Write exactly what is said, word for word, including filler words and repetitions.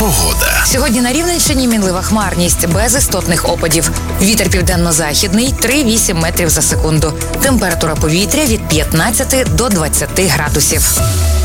Погода. Сьогодні на Рівненщині мінлива хмарність, без істотних опадів. Вітер південно-західний – три-вісім метрів за секунду. Температура повітря від п'ятнадцяти до двадцяти градусів.